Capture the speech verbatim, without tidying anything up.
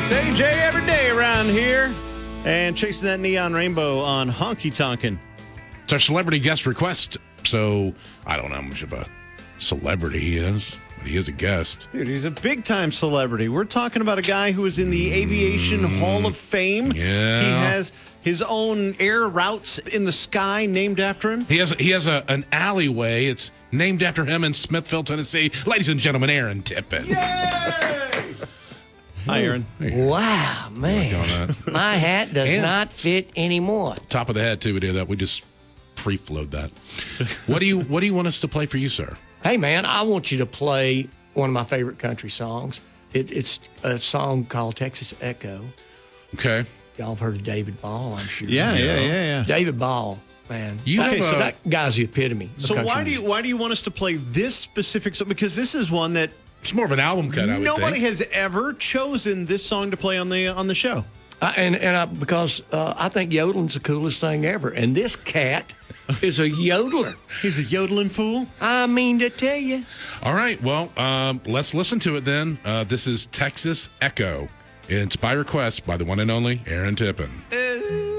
It's A J every day around here. And chasing that neon rainbow on Honky Tonkin'. It's our celebrity guest request. So I don't know how much of a celebrity he is, but he is a guest. Dude, he's a big-time celebrity. We're talking about a guy who is in the Aviation mm, Hall of Fame. Yeah. He has his own air routes in the sky named after him. He has he has a, an alleyway. It's named after him in Smithville, Tennessee. Ladies and gentlemen, Aaron Tippin. Yay! Hi, Aaron. Wow, man. My hat does and not fit anymore. Top of the head, too. We did that. We just pre-flowed that. What do you What do you want us to play for you, sir? Hey, man, I want you to play one of my favorite country songs. It, it's a song called Texas Echo. Okay. Y'all have heard of David Ball, I'm sure. Yeah, yeah, yeah, yeah. David Ball, man. You that, have so a, that guy's the epitome. Of So country why do you music. why do you want us to play this specific song? Because this is one that It's more of an album cut, I would nobody think. has ever chosen this song to play on the on the show. I, and and I, because uh, I think yodeling's the coolest thing ever. And this cat is a yodeler. He's a yodeling fool. I mean to tell you. All right, well, um, let's listen to it then. Uh, this is Texas Echo. It's by request by the one and only Aaron Tippin.